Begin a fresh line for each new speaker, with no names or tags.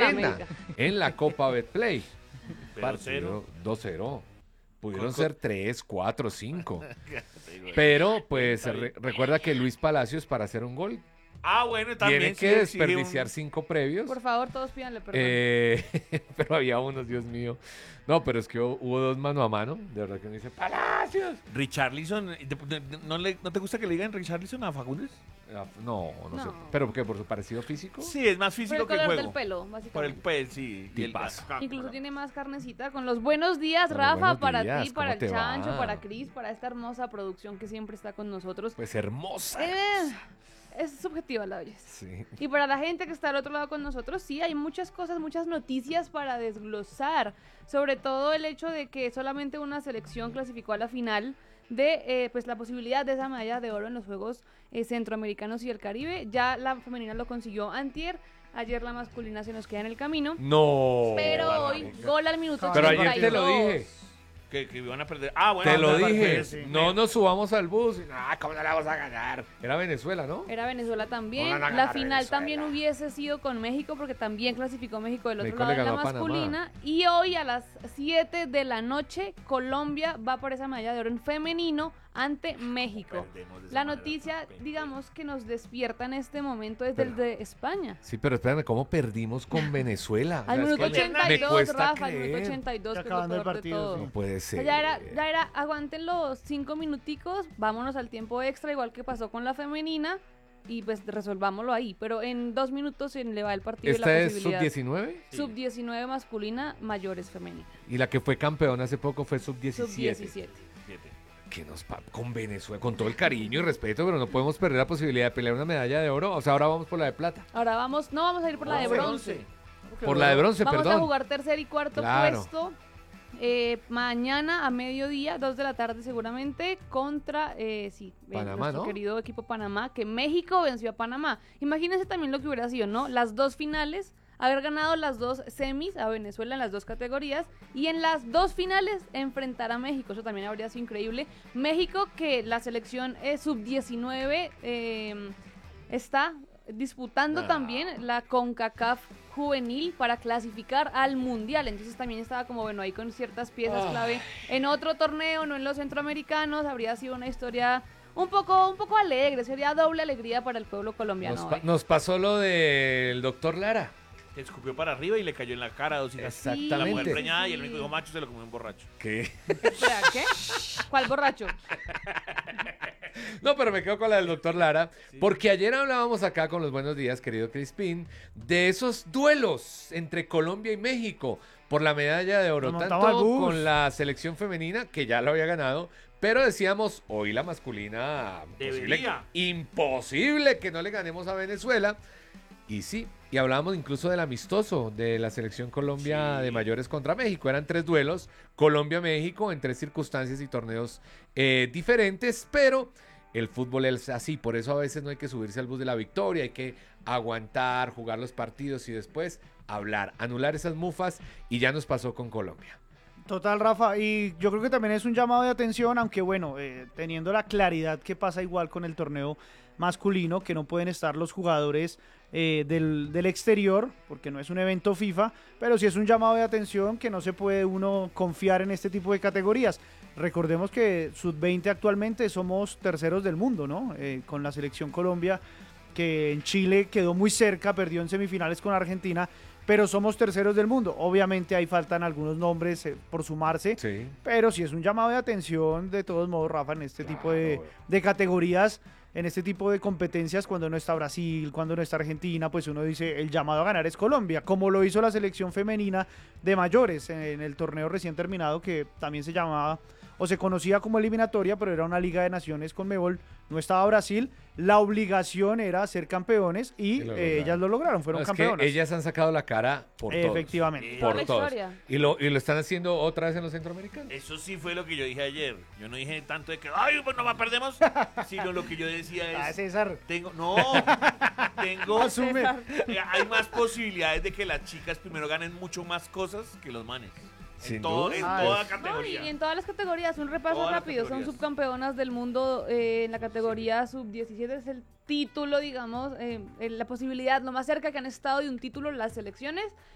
Arena, en la Copa Betplay.
Pero
Partido 2-0. Pudieron
Con-
ser 3, 4, 5. Pero, pues, recuerda que Luis Palacios, para hacer un gol,
Bueno, también
tiene
sí
que
exige un-
desperdiciar 5 previos.
Por favor, todos pídanle perdón.
Pero había unos, Dios mío. No, pero es que hubo dos mano a mano. De verdad que uno dice, ¡Palacios!
Richarlison, ¿no te gusta que le digan Richarlison a Fagundes?
No
No.
sé. ¿Pero qué? ¿Por su parecido físico?
Sí, es más
Por
físico
el
que el
color
juego.
del pelo,
Por el
básicamente.
pelo, sí. Y el-
Tipazo.
Incluso tiene más carnecita. Con los buenos días,
Con los
Rafa,
buenos
para
días,
ti, para
¿cómo
el
te
Chancho,
va?
para Cris, para esta hermosa producción que siempre está con nosotros.
Pues hermosa.
Es subjetiva la belleza.
Sí.
Y para la gente que está al otro lado con nosotros, sí, hay muchas cosas, muchas noticias para desglosar. Sobre todo el hecho de que solamente una selección clasificó a la final de pues la posibilidad de esa medalla de oro en los Juegos Centroamericanos y el Caribe. Ya la femenina lo consiguió antier, ayer la masculina se nos queda en el camino.
No.
Pero hoy, gol al minuto
Pero ayer
82.
te lo dije.
Que iban a perder. Bueno.
Te lo
aparte,
dije.
sí.
No nos subamos al bus. ¿Cómo no la vamos a ganar? Era Venezuela, ¿no?
Era Venezuela también.
No van a
La
ganar
final
Venezuela.
también hubiese sido con México porque también clasificó México del otro
México
lado
le
en la
ganó a Panamá.
masculina. Y hoy a las 7 de la noche Colombia va por esa medalla de oro en femenino ante México.
Perdemos de esa
La
manera
noticia,
tan
digamos, que nos despierta en este momento es
Pero-
del de España.
Sí, pero espérame, ¿cómo perdimos con Venezuela? O
Al
sea, es
minuto
que me
82,
cuesta
Rafa, al minuto
creer.
82,
Ya
que es lo
acabando el
peor de
partido,
todo.
sí.
No puede
O
ser.
sea, ya era, aguanten los 5 minuticos, vámonos al tiempo extra, igual que pasó con la femenina, y pues resolvámoslo ahí. Pero en 2 minutos se le va el partido y
¿Esta
la
es
posibilidad.
sub-19?
Sub-19 masculina, mayores femenina.
Y la que fue campeona hace poco fue sub-17.
Sub-17.
Siete.
Que con Venezuela, con todo el cariño y respeto, pero no podemos perder la posibilidad de pelear una medalla de oro. O sea, ahora vamos por la de plata.
Ahora vamos a ir por la de bronce.
Por la de bronce,
Vamos
perdón.
a jugar tercer y cuarto
Claro.
puesto. Mañana a mediodía, 2 de la tarde seguramente, contra
Panamá,
nuestro
¿no?
querido equipo Panamá, que México venció a Panamá. Imagínense también lo que hubiera sido, ¿no? Las dos finales, haber ganado las dos semis a Venezuela en las dos categorías y en las dos finales enfrentar a México. Eso también habría sido increíble. México, que la selección sub-19 está disputando también la CONCACAF juvenil para clasificar al mundial. Entonces también estaba como, bueno, ahí con ciertas piezas clave en otro torneo, no en los centroamericanos. Habría sido una historia un poco alegre, sería doble alegría para el pueblo colombiano. hoy.
Nos pasó lo del doctor Lara.
Que escupió para arriba y le cayó en la cara a dos hijas.
Exactamente.
La mujer
Sí,
preñada y el
sí.
único hijo macho se lo comió un borracho.
¿Qué?
Espera, ¿qué? ¿Cuál borracho?
No, pero me quedo con la del doctor Lara, porque ayer hablábamos acá con los buenos días, querido Crispín, de esos duelos entre Colombia y México por la medalla de oro,
Nos montamos al
tanto
bus.
con la selección femenina, que ya lo había ganado, pero decíamos, hoy la masculina,
Debería.
imposible que no le ganemos a Venezuela. Y sí, y hablábamos incluso del amistoso de la selección Colombia
Sí.
de mayores contra México. Eran 3 duelos, Colombia-México, en 3 circunstancias y torneos diferentes, pero el fútbol es así, por eso a veces no hay que subirse al bus de la victoria, hay que aguantar, jugar los partidos y después hablar, anular esas mufas, y ya nos pasó con Colombia.
Total, Rafa, y yo creo que también es un llamado de atención, aunque bueno, teniendo la claridad que pasa igual con el torneo masculino, que no pueden estar los jugadores del exterior, porque no es un evento FIFA, pero sí es un llamado de atención que no se puede uno confiar en este tipo de categorías. Recordemos que Sub-20 actualmente somos terceros del mundo, ¿no? Con la selección Colombia, que en Chile quedó muy cerca, perdió en semifinales con Argentina, pero somos terceros del mundo. Obviamente ahí faltan algunos nombres por sumarse,
Sí.
pero sí es un llamado de atención de todos modos, Rafa, en este tipo de categorías, en este tipo de competencias, cuando no está Brasil, cuando no está Argentina, pues uno dice, el llamado a ganar es Colombia, como lo hizo la selección femenina de mayores en el torneo recién terminado, que también se llamaba, o se conocía como eliminatoria, pero era una Liga de Naciones con Mebol, no estaba Brasil, la obligación era ser campeones y
Sí, lo lograron.
ellas lo lograron, fueron
No, es
campeonas.
que ellas han sacado la cara por todos.
Efectivamente.
Toda
Por
la
todos.
historia.
Y lo están haciendo otra vez en los centroamericanos.
Eso sí fue lo que yo dije ayer. Yo no dije tanto de que, ay, pues no más perdemos, sino lo que yo decía es,
César.
tengo,
Asume.
hay más posibilidades de que las chicas primero ganen mucho más cosas que los manes.
Sin
En
duda.
toda
No,
categoría.
y en todas las categorías, un repaso
Todas las
rápido, son
categorías.
subcampeonas del mundo en la categoría sub-17, es el título, digamos, la posibilidad, lo más cerca que han estado de un título las selecciones,